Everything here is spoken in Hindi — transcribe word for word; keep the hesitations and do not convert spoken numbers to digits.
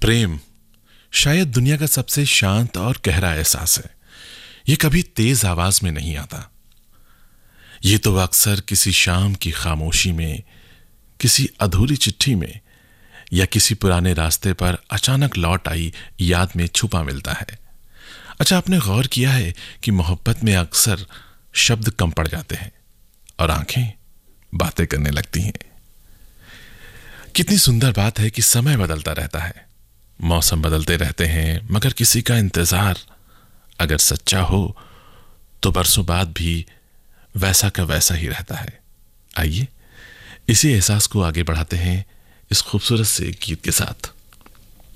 प्रेम शायद दुनिया का सबसे शांत और गहरा एहसास है। यह कभी तेज आवाज में नहीं आता। ये तो अक्सर किसी शाम की खामोशी में, किसी अधूरी चिट्ठी में या किसी पुराने रास्ते पर अचानक लौट आई याद में छुपा मिलता है। अच्छा, आपने गौर किया है कि मोहब्बत में अक्सर शब्द कम पड़ जाते हैं और आंखें बातें करने लगती हैं। कितनी सुंदर बात है कि समय बदलता रहता है, मौसम बदलते रहते हैं, मगर किसी का इंतजार अगर सच्चा हो तो बरसों बाद भी वैसा का वैसा ही रहता है। आइए इसी एहसास को आगे बढ़ाते हैं इस खूबसूरत से गीत के साथ।